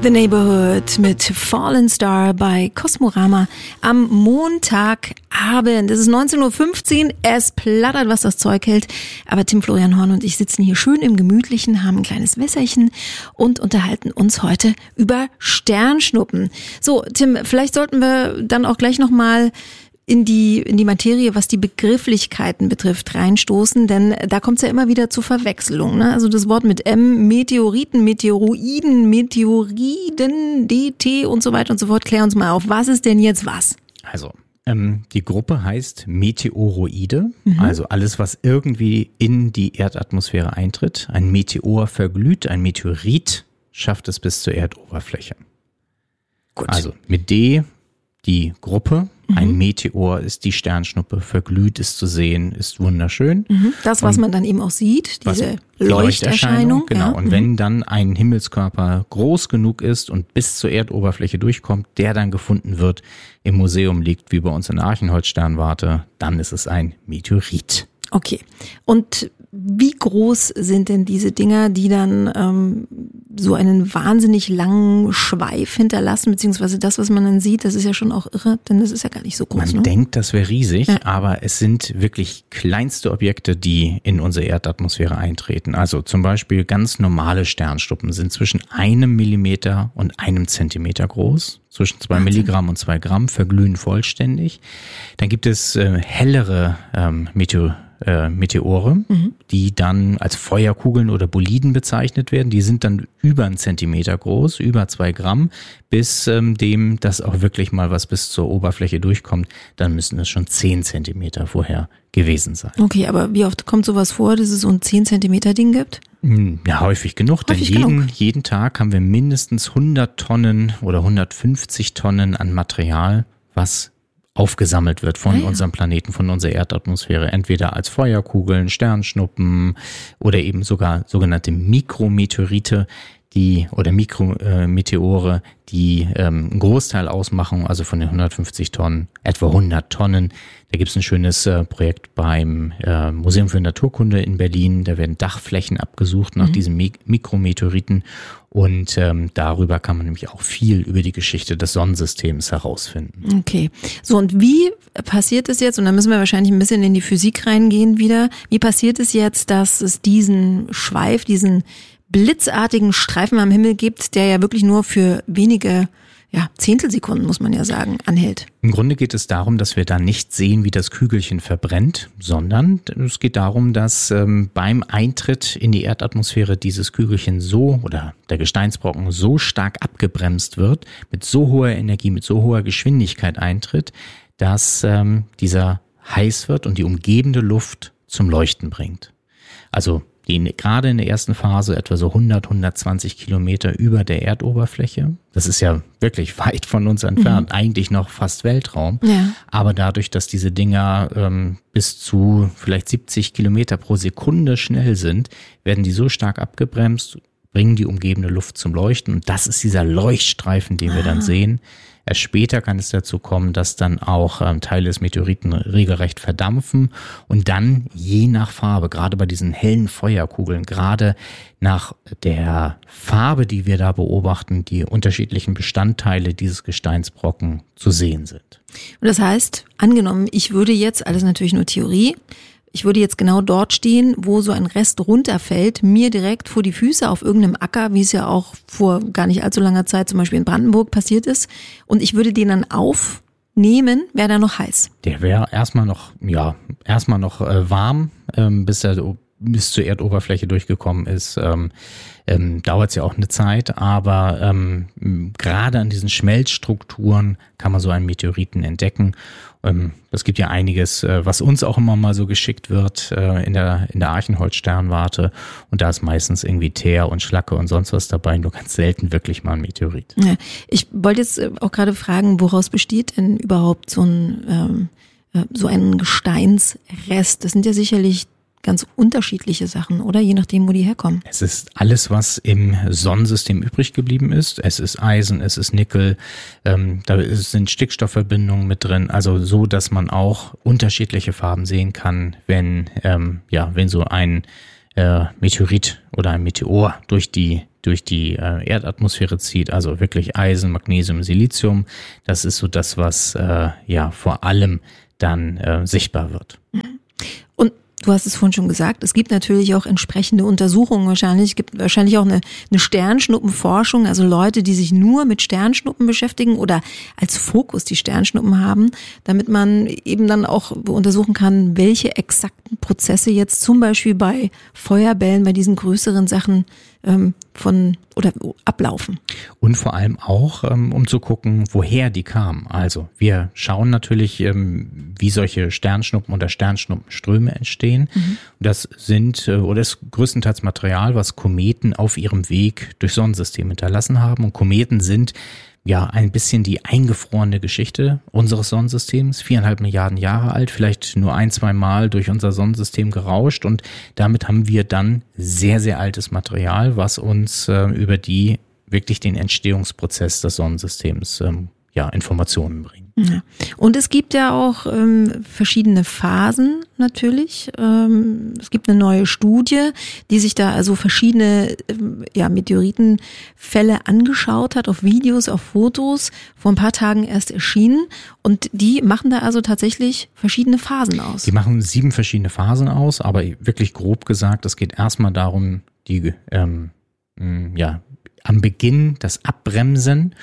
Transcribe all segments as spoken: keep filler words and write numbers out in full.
The Neighborhood mit Fallen Star bei Kosmorama am Montagabend. Es ist neunzehn Uhr fünfzehn, es plattert, was das Zeug hält. Aber Tim Florian Horn und ich sitzen hier schön im Gemütlichen, haben ein kleines Wässerchen und unterhalten uns heute über Sternschnuppen. So, Tim, vielleicht sollten wir dann auch gleich nochmal in die in die Materie, was die Begrifflichkeiten betrifft, reinstoßen, denn da kommt es ja immer wieder zu Verwechslungen. Ne? Also das Wort mit M, Meteoriten, Meteoroiden, Meteoriden, D T und so weiter und so fort. Klär uns mal auf, was ist denn jetzt was? Also ähm, die Gruppe heißt Meteoroide, mhm. also alles, was irgendwie in die Erdatmosphäre eintritt. Ein Meteor verglüht, ein Meteorit schafft es bis zur Erdoberfläche. Gut. Also mit D die Gruppe. Ein mhm. Meteor ist die Sternschnuppe, verglüht ist zu sehen, ist wunderschön. Mhm. Das, was und man dann eben auch sieht, diese die Leuchterscheinung. Genau, ja. und mhm. wenn dann ein Himmelskörper groß genug ist und bis zur Erdoberfläche durchkommt, der dann gefunden wird, im Museum liegt, wie bei uns in der Archenholz-Sternwarte, dann ist es ein Meteorit. Okay, und wie groß sind denn diese Dinger, die dann ähm, so einen wahnsinnig langen Schweif hinterlassen, beziehungsweise das, was man dann sieht, das ist ja schon auch irre, denn das ist ja gar nicht so groß. Man ne? denkt, das wäre riesig, ja. aber es sind wirklich kleinste Objekte, die in unsere Erdatmosphäre eintreten. Also zum Beispiel ganz normale Sternschnuppen sind zwischen einem Millimeter und einem Zentimeter groß. Zwischen zwei Wahnsinn. Milligramm und zwei Gramm, verglühen vollständig. Dann gibt es äh, hellere ähm, Meteor, äh, Meteore, mhm. die dann als Feuerkugeln oder Boliden bezeichnet werden. Die sind dann über einen Zentimeter groß, über zwei Gramm, bis ähm, dem, dass auch wirklich mal was bis zur Oberfläche durchkommt. Dann müssen es schon zehn Zentimeter vorher gewesen sein. Okay, aber wie oft kommt sowas vor, dass es so ein zehn Zentimeter Ding gibt? Ja, häufig genug, häufig denn jeden, genug. jeden Tag haben wir mindestens hundert Tonnen oder hundertfünfzig Tonnen an Material, was aufgesammelt wird von ah, ja. unserem Planeten, von unserer Erdatmosphäre, entweder als Feuerkugeln, Sternschnuppen oder eben sogar sogenannte Mikrometeorite, die oder Mikrometeore, die ähm, einen Großteil ausmachen, also von den hundertfünfzig Tonnen, etwa hundert Tonnen. Da gibt es ein schönes äh, Projekt beim äh, Museum für Naturkunde in Berlin. Da werden Dachflächen abgesucht nach mhm. diesen Mik- Mikrometeoriten und ähm, darüber kann man nämlich auch viel über die Geschichte des Sonnensystems herausfinden. Okay, so und wie passiert es jetzt, und da müssen wir wahrscheinlich ein bisschen in die Physik reingehen wieder, wie passiert es jetzt, dass es diesen Schweif, diesen blitzartigen Streifen am Himmel gibt, der ja wirklich nur für wenige ja, Zehntelsekunden, muss man ja sagen, anhält. Im Grunde geht es darum, dass wir da nicht sehen, wie das Kügelchen verbrennt, sondern es geht darum, dass ähm, beim Eintritt in die Erdatmosphäre dieses Kügelchen so oder der Gesteinsbrocken so stark abgebremst wird, mit so hoher Energie, mit so hoher Geschwindigkeit eintritt, dass ähm, dieser heiß wird und die umgebende Luft zum Leuchten bringt. Also die gerade in der ersten Phase etwa so hundert, hundertzwanzig Kilometer über der Erdoberfläche. Das ist ja wirklich weit von uns entfernt, mhm. eigentlich noch fast Weltraum. Ja. Aber dadurch, dass diese Dinger ähm, bis zu vielleicht siebzig Kilometer pro Sekunde schnell sind, werden die so stark abgebremst, bringen die umgebende Luft zum Leuchten. Und das ist dieser Leuchtstreifen, den wir ah. dann sehen. Erst später kann es dazu kommen, dass dann auch ähm, Teile des Meteoriten regelrecht verdampfen und dann je nach Farbe, gerade bei diesen hellen Feuerkugeln, gerade nach der Farbe, die wir da beobachten, die unterschiedlichen Bestandteile dieses Gesteinsbrocken zu sehen sind. Und das heißt, angenommen, ich würde jetzt, alles natürlich nur Theorie, ich würde jetzt genau dort stehen, wo so ein Rest runterfällt, mir direkt vor die Füße auf irgendeinem Acker, wie es ja auch vor gar nicht allzu langer Zeit zum Beispiel in Brandenburg passiert ist. Und ich würde den dann aufnehmen, wäre der noch heiß. Der wäre erstmal noch, ja, erstmal noch äh, warm, ähm, bis er bis zur Erdoberfläche durchgekommen ist. Ähm, ähm, dauert es ja auch eine Zeit, aber ähm, gerade an diesen Schmelzstrukturen kann man so einen Meteoriten entdecken. Ähm, es gibt ja einiges, äh, was uns auch immer mal so geschickt wird äh, in der in der Archenholz-Sternwarte, und da ist meistens irgendwie Teer und Schlacke und sonst was dabei, nur ganz selten wirklich mal ein Meteorit. Ja, ich wollte jetzt auch gerade fragen, woraus besteht denn überhaupt so ein ähm, äh, so ein Gesteinsrest? Das sind ja sicherlich ganz unterschiedliche Sachen, oder? Je nachdem, wo die herkommen. Es ist alles, was im Sonnensystem übrig geblieben ist. Es ist Eisen, es ist Nickel, ähm, da sind Stickstoffverbindungen mit drin. Also so, dass man auch unterschiedliche Farben sehen kann, wenn ähm, ja, wenn so ein äh, Meteorit oder ein Meteor durch die durch die äh, Erdatmosphäre zieht, also wirklich Eisen, Magnesium, Silizium. Das ist so das, was äh, ja vor allem dann äh, sichtbar wird. Und du hast es vorhin schon gesagt, es gibt natürlich auch entsprechende Untersuchungen wahrscheinlich. Es gibt wahrscheinlich auch eine, eine Sternschnuppenforschung, also Leute, die sich nur mit Sternschnuppen beschäftigen oder als Fokus die Sternschnuppen haben, damit man eben dann auch untersuchen kann, welche exakten Prozesse jetzt zum Beispiel bei Feuerbällen, bei diesen größeren Sachen ähm, von oder ablaufen. Und vor allem auch, ähm, um zu gucken, woher die kamen. Also wir schauen natürlich, ähm, wie solche Sternschnuppen oder Sternschnuppenströme entstehen. Mhm. Das sind äh, oder ist größtenteils Material, was Kometen auf ihrem Weg durch Sonnensystem hinterlassen haben. Und Kometen sind ja ein bisschen die eingefrorene Geschichte unseres Sonnensystems, viereinhalb Milliarden Jahre alt, vielleicht nur ein, zwei Mal durch unser Sonnensystem gerauscht, und damit haben wir dann sehr, sehr altes Material, was uns äh, über die wirklich den Entstehungsprozess des Sonnensystems ähm, ja Informationen bringt. Ja. Und es gibt ja auch ähm, verschiedene Phasen natürlich. Ähm, es gibt eine neue Studie, die sich da also verschiedene ähm, ja, Meteoritenfälle angeschaut hat, auf Videos, auf Fotos, vor ein paar Tagen erst erschienen. Und die machen da also tatsächlich verschiedene Phasen aus. Die machen sieben verschiedene Phasen aus, aber wirklich grob gesagt, es geht erstmal darum, die ähm, ja am Beginn das Abbremsen.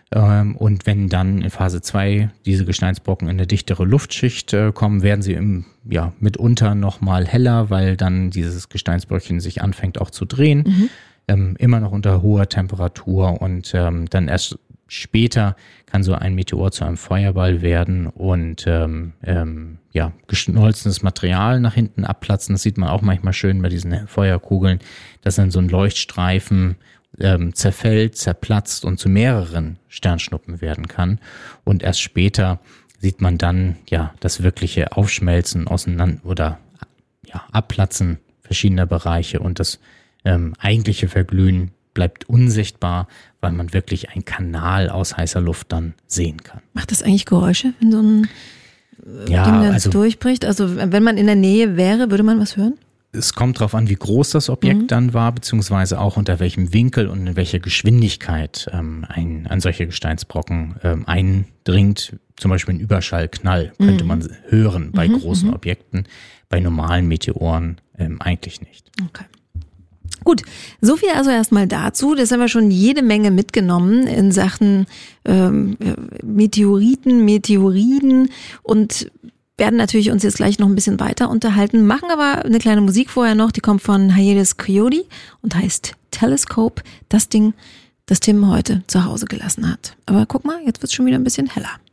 Und wenn dann in Phase zwei diese Gesteinsbrocken in eine dichtere Luftschicht äh, kommen, werden sie im, ja, mitunter nochmal heller, weil dann dieses Gesteinsbröckchen sich anfängt auch zu drehen, mhm. ähm, immer noch unter hoher Temperatur, und ähm, dann erst später kann so ein Meteor zu einem Feuerball werden und ähm, ähm, ja, geschmolzenes Material nach hinten abplatzen. Das sieht man auch manchmal schön bei diesen Feuerkugeln, dass dann so ein Leuchtstreifen Ähm, zerfällt, zerplatzt und zu mehreren Sternschnuppen werden kann. Und erst später sieht man dann ja das wirkliche Aufschmelzen auseinander oder ja, Abplatzen verschiedener Bereiche, und das ähm, eigentliche Verglühen bleibt unsichtbar, weil man wirklich einen Kanal aus heißer Luft dann sehen kann. Macht das eigentlich Geräusche, wenn so ein äh, ja, Ding dann also, durchbricht? Also wenn man in der Nähe wäre, würde man was hören? Es kommt darauf an, wie groß das Objekt mhm. dann war, beziehungsweise auch unter welchem Winkel und in welcher Geschwindigkeit ähm, ein, ein solcher Gesteinsbrocken ähm, eindringt. Zum Beispiel ein Überschallknall könnte mhm. man hören bei mhm. großen mhm. Objekten, bei normalen Meteoren ähm, eigentlich nicht. Okay. Gut, so viel also erstmal dazu. Das haben wir schon jede Menge mitgenommen in Sachen ähm, Meteoriten, Meteoriden, und werden natürlich uns jetzt gleich noch ein bisschen weiter unterhalten, machen aber eine kleine Musik vorher noch, die kommt von Hiatus Coyote und heißt Telescope, das Ding, das Tim heute zu Hause gelassen hat. Aber guck mal, jetzt wird's schon wieder ein bisschen heller.